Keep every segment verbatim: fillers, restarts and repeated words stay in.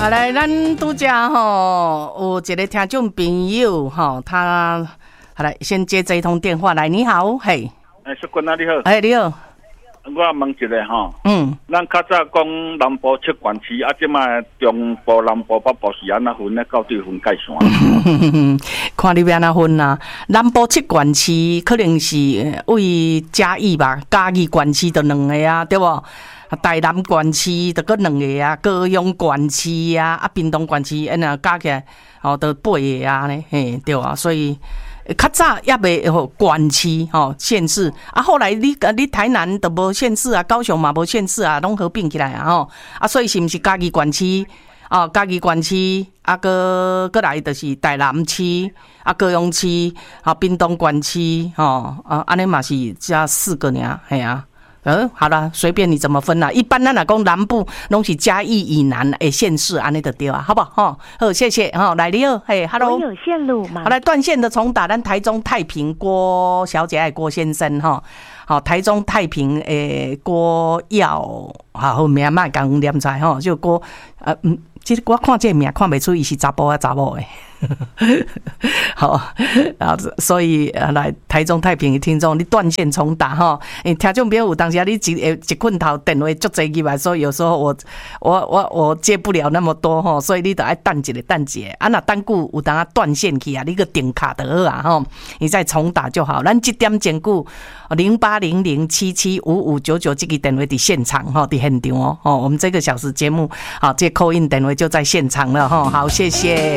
好来，咱拄则吼有一个听众朋友吼，他好来先接这一通电话来，你好，嘿， 哎，淑君啊，你好， 哎，你好， 我问一下吼， 嗯， 咱较早讲南部七县市，啊，即卖中部、南部、北部是安那分咧？到底分界线？ 看你要安那分啦。南部七县市可能是为嘉义吧，嘉义县市就两个啊，对不？台南县市就搁两个啊，高雄县市啊，啊，屏东县市，安那加起来哦，都八个啊呢，嘿，对啊，所以较早也未吼县市吼县市啊，后来你你台南都无县市啊，高雄嘛无县市啊，拢合并起来啊吼啊，所以是毋是嘉义县市哦，嘉义县市啊，搁搁来就是台南市啊，高雄市啊，屏东县市吼啊，安尼嘛是加四个尔，嘿啊。嗯，好了，随便你怎么分啦。一般咱若讲南部拢是嘉义以南诶县市，安尼就对啊，好不好？吼，好，谢谢哈。来，你好，嘿 ，hello。 我有线路吗？ 好，来断线的重打，咱台中太平郭小姐爱郭先生哈。好，台中太平诶郭耀，好名嘛讲念出来吼，就郭呃嗯，其实我看这个名看不出伊是查甫啊查某诶。好啊，所以啊，来台中太平的听众，你断线重打哈。诶，听众朋友有当时你一一困头电话足侪入来，所以有时候我我我我接不了那么多哈，所以你得爱等一个等一个。啊，那等久有当啊断线去啊，你个定卡就好啊哈，你再重打就好。咱这点前久零八零零七七五五九九这个电话伫现场哈，伫现场哦。哦，我们这个小时节目好，这 call in 电话就在现场了哈。好，谢谢。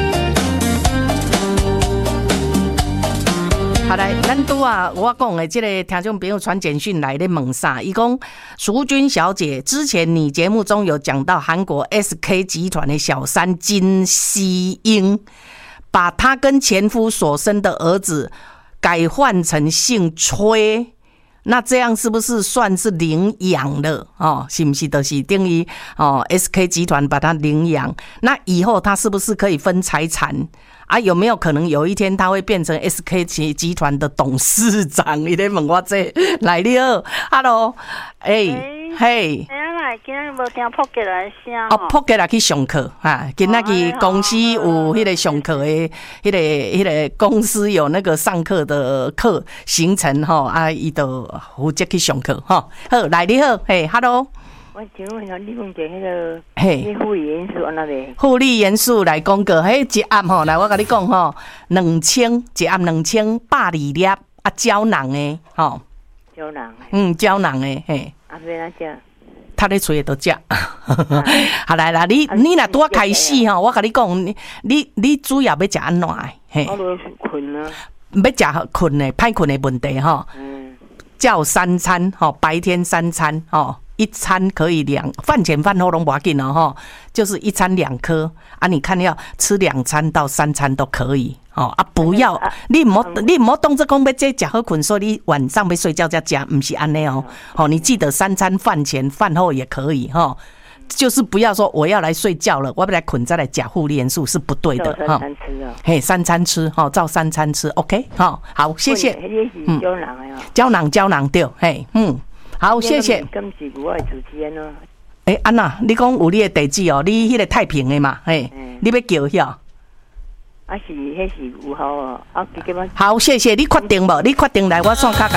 好来，咱拄啊，我讲的这个听众朋友传简讯来咧问啥？伊讲淑君小姐，之前你节目中有讲到韩国 S K 集团的小三金希英，把她跟前夫所生的儿子改换成姓崔。那这样是不是算是领养了哦？是不是就是等于哦 ？S K 集团把他领养，那以后他是不是可以分财产啊？有没有可能有一天他会变成 S K 集团的董事长？你在问我这来了 ，Hello， 哎，嘿。 哎，今日无听扑吉来声哦，扑吉来去上课哈，今仔日公司有迄个上课的，迄个迄个公司有那个上课的课行程吼，啊，伊就负责去上课吼。好，来你好，嘿 ，Hello。 我请问下，你问者迄个嘿， 护理元素安那个？ 护理元素来讲个，嘿，一暗吼，来我甲你讲吼，两千一暗两千百二粒啊，胶囊的吼。 胶囊。 嗯，胶囊的嘿。 啊，要哪只？ 他咧吹都食，好来啦！你你若拄开始吼，我甲你讲，你你你主要要食安怎的？嘿， 我都困啊， 要食困的、歹困的问题吼。嗯，叫三餐吼，白天三餐吼，一餐可以两饭前饭后拢无要紧哦吼，就是一餐两颗啊。你看要吃两餐到三餐都可以。哦啊，不要，你唔好，你唔好当作讲要这食好困，所以你晚上要睡觉才食，唔是安尼哦。好，你记得三餐饭前饭后也可以哈、哦，就是不要说我要来睡觉了，我要来困再来食护理元素是不对的哈。嘿，三餐吃哈，照三餐吃 ，OK 哈，好，谢谢。 嗯，胶囊的哦， 胶囊胶囊对，嘿，嗯，好，谢谢。 今是我的主持人哦。 诶，安娜，你讲有你的地址哦，你迄个太平的嘛，嘿，你要叫遐。 啊是，迄是有效哦。啊， 好，谢谢你确定无？你确定来我线卡。